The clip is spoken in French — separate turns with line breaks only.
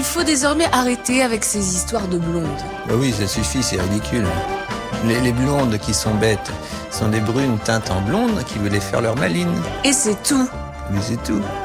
Il faut désormais arrêter avec ces histoires de blondes.
Bah oui, ça suffit, c'est ridicule. Les blondes qui sont bêtes sont des brunes teintes en blonde qui voulaient faire leur maline.
Et c'est tout.
Mais c'est tout.